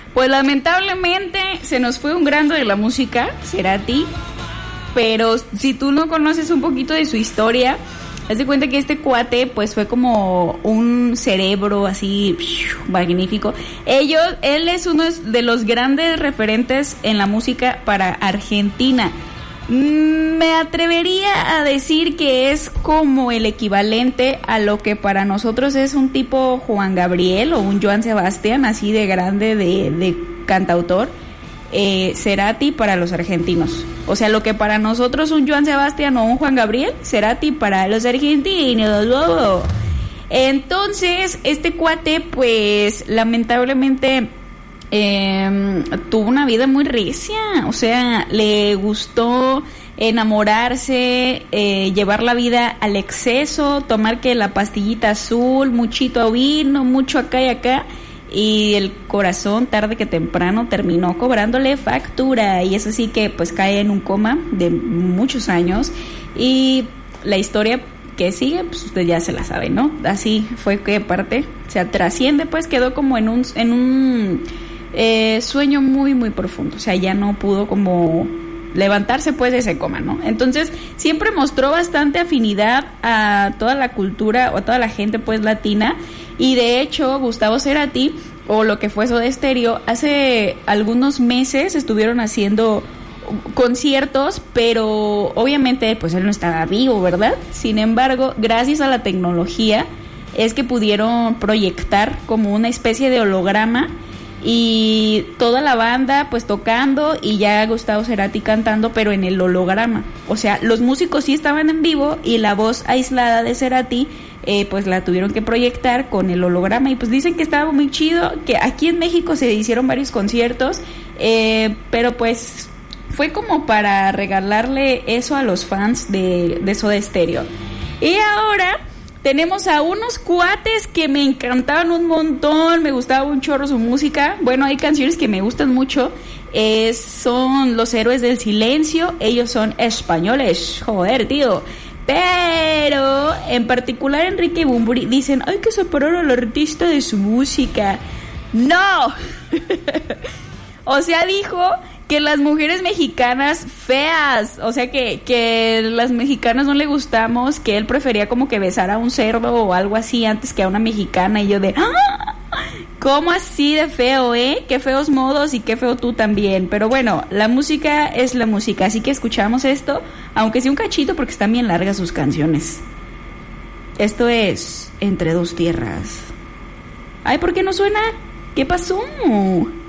Pues lamentablemente se nos fue un grande de la música, Cerati, pero si tú no conoces un poquito de su historia, haz de cuenta que este cuate pues fue como un cerebro así magnífico. Él es uno de los grandes referentes en la música para Argentina. Me atrevería a decir que es como el equivalente a lo que para nosotros es un tipo Juan Gabriel o un Joan Sebastián, así de grande de cantautor. Cerati para los argentinos. O sea, lo que para nosotros un Joan Sebastián o un Juan Gabriel, Cerati para los argentinos. ¡Oh! Entonces, este cuate, pues, lamentablemente tuvo una vida muy recia. O sea, le gustó enamorarse, llevar la vida al exceso, tomar que la pastillita azul, muchito vino, mucho acá y acá. Y el corazón tarde que temprano terminó cobrándole factura, y eso sí que pues cae en un coma de muchos años, y la historia que sigue pues usted ya se la sabe, ¿no? Así fue que parte se trasciende, pues quedó como en un sueño muy muy profundo, o sea, ya no pudo como levantarse pues de ese coma, ¿no? Entonces siempre mostró bastante afinidad a toda la cultura o a toda la gente pues latina. Y de hecho, Gustavo Cerati, o lo que fue Soda Stereo, hace algunos meses estuvieron haciendo conciertos, pero obviamente pues él no estaba vivo, ¿verdad? Sin embargo, gracias a la tecnología es que pudieron proyectar como una especie de holograma, y toda la banda pues tocando y ya Gustavo Cerati cantando, pero en el holograma. O sea, los músicos sí estaban en vivo y la voz aislada de Cerati pues la tuvieron que proyectar con el holograma, y pues dicen que estaba muy chido, que aquí en México se hicieron varios conciertos, pero pues fue como para regalarle eso a los fans de Soda Stereo. Y ahora tenemos a unos cuates que me encantaban un montón, me gustaba un chorro su música. Bueno, hay canciones que me gustan mucho, son Los Héroes del Silencio. Ellos son españoles, joder, tío. Pero en particular Enrique Bunbury dicen, hay que separar al artista de su música. ¡No! O sea, dijo que las mujeres mexicanas feas, o sea que las mexicanas no le gustamos, que él prefería como que besar a un cerdo o algo así antes que a una mexicana. Y yo de, ¡ah! ¿Cómo así de feo, Qué feos modos y qué feo tú también. Pero bueno, la música es la música, así que escuchamos esto, aunque sea un cachito porque están bien largas sus canciones. Esto es Entre Dos Tierras. Ay, ¿por qué no suena? ¿Qué pasó?